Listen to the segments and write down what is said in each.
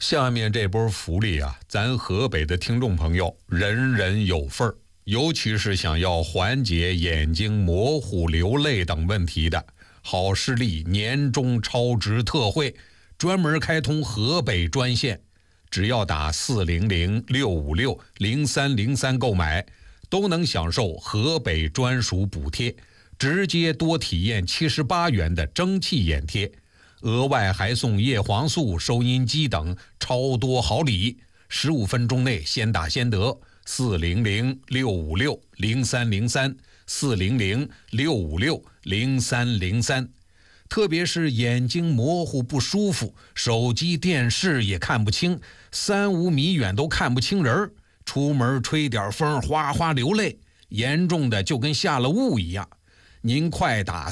下面这波福利啊，咱河北的听众朋友人人有份儿。尤其是想要缓解眼睛模糊、流泪等问题的，好视力年终超值特惠，专门开通河北专线，只要打400-656-0303购买，都能享受河北专属补贴，直接多体验78元的蒸汽眼贴，额外还送叶黄素、收音机等超多好礼，15分钟内先打先得。400-656-0303，400-656-0303。特别是眼睛模糊不舒服，手机电视也看不清，3-5米远都看不清人，出门吹点风哗哗流泪，严重的就跟下了雾一样。您快打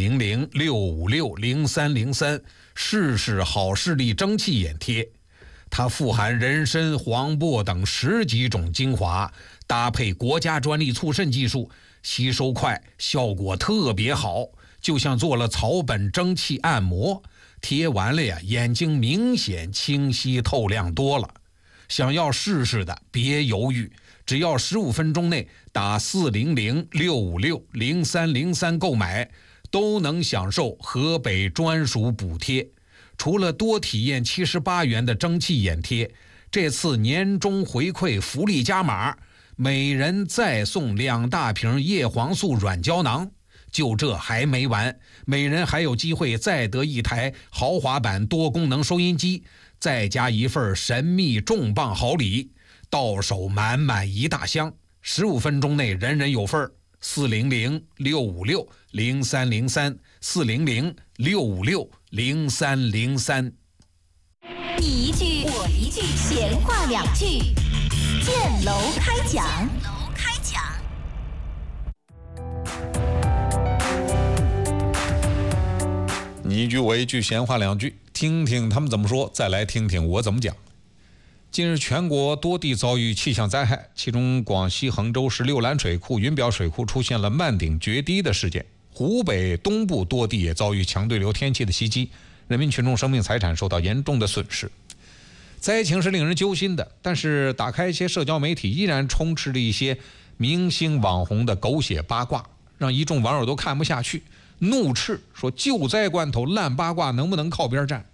400-656-0303，试试好视力蒸汽眼贴。它富含人参、黄柏等10几种精华，搭配国家专利促渗技术，吸收快，效果特别好，就像做了草本蒸汽按摩，贴完了呀，眼睛明显清晰透亮多了。想要试试的别犹豫，只要15分钟内打400-656-0303购买，都能享受河北专属补贴。除了多体验78元的蒸汽眼贴，这次年终回馈福利加码，每人再送2大瓶叶黄素软胶囊。就这还没完，每人还有机会再得1台豪华版多功能收音机，再加1份神秘重磅好礼，到手满满1大箱。15分钟内人人有份。400-656-0303，400-656-0303。 你一句我一句，闲话2句，建楼开讲。 你一句我一句，闲话2句，听听他们怎么说，再来听听我怎么讲。近日全国多地遭遇气象灾害，其中广西衡州市六兰水库、云表水库出现了漫顶决堤的事件，湖北东部多地也遭遇强对流天气的袭击，人民群众生命财产受到严重的损失。灾情是令人揪心的，但是打开一些社交媒体依然充斥着一些明星网红的狗血八卦，让一众网友都看不下去，怒斥说救灾关头烂八卦能不能靠边站。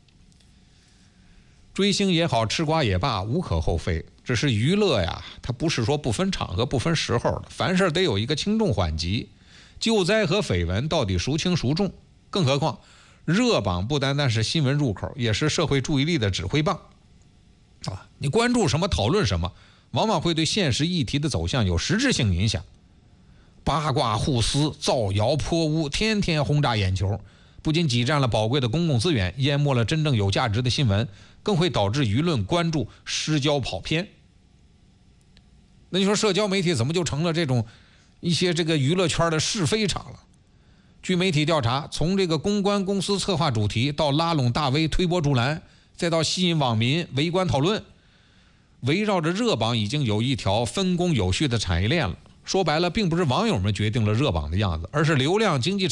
追星也好，吃瓜也罢，无可厚非，只是娱乐呀，它不是说不分场合不分时候的，凡事得有一个轻重缓急。救灾和绯闻到底孰轻孰重？更何况热榜不单单是新闻入口，也是社会注意力的指挥棒啊！你关注什么，讨论什么，往往会对现实议题的走向有实质性影响。八卦互撕、造谣泼污，天天轰炸眼球，不仅挤占了宝贵的公共资源，淹没了真正有价值的新闻，更会导致舆论关注失焦跑偏。那你说社交媒体怎么就成了这种一些这个娱乐圈的是非场了？据媒体调查，从这个公关公司策划主题，到拉拢大 V 推波助澜，再到吸引网民围观讨论，围绕着热榜已经有一条分工有序的产业链了。说白了，并不是网友们决定了热榜的样子，而是流量经济